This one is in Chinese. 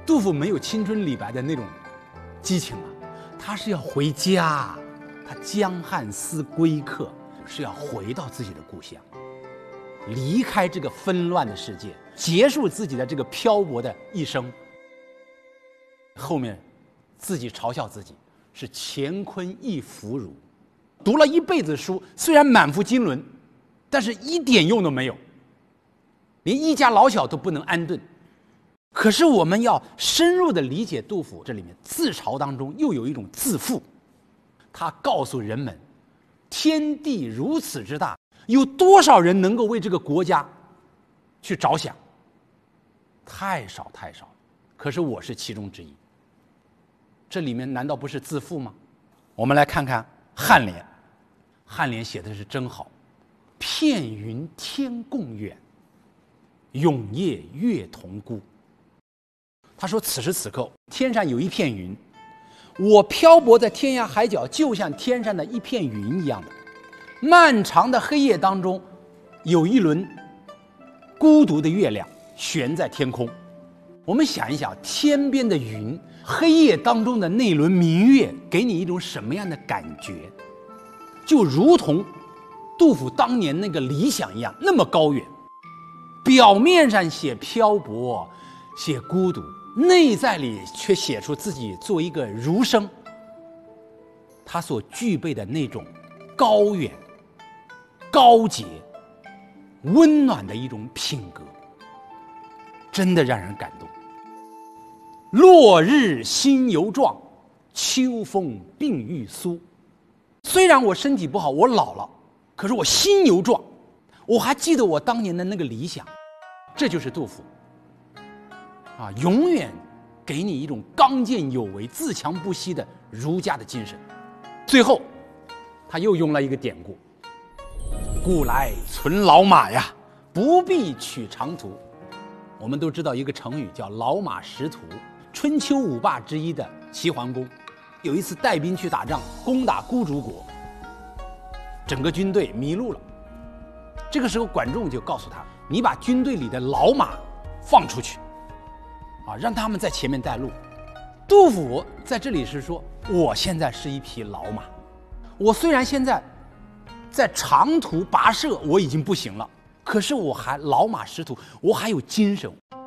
杜甫没有青春李白的那种激情啊，他是要回家，他江汉思归客，是要回到自己的故乡，离开这个纷乱的世界，结束自己的这个漂泊的一生。后面自己嘲笑自己是乾坤一腐儒，读了一辈子书，虽然满腹经纶，但是一点用都没有，连一家老小都不能安顿。可是我们要深入的理解杜甫这里面自嘲当中又有一种自负，他告诉人们，天地如此之大，有多少人能够为这个国家去着想？太少太少，可是我是其中之一。这里面难道不是自负吗？我们来看看颔联，颔联写的是真好，片云天共远，永夜月同孤。他说此时此刻天上有一片云，我漂泊在天涯海角，就像天上的一片云一样的。漫长的黑夜当中，有一轮孤独的月亮悬在天空。我们想一想，天边的云，黑夜当中的那轮明月，给你一种什么样的感觉？就如同杜甫当年那个理想一样，那么高远。表面上写漂泊，写孤独，内在里却写出自己做一个儒生，他所具备的那种高远、高洁、温暖的一种品格，真的让人感动。落日心犹壮，秋风鬓欲苏。虽然我身体不好，我老了，可是我心犹壮，我还记得我当年的那个理想。这就是杜甫啊，永远给你一种刚健有为、自强不息的儒家的精神。最后他又用了一个典故，古来存老马呀，不必取长途。我们都知道一个成语叫老马识途。春秋五霸之一的齐桓公有一次带兵去打仗，攻打孤竹国，整个军队迷路了。这个时候管仲就告诉他，你把军队里的老马放出去啊，让他们在前面带路。杜甫在这里是说，我现在是一匹老马，我虽然现在在长途跋涉我已经不行了，可是我还老马识途，我还有精神。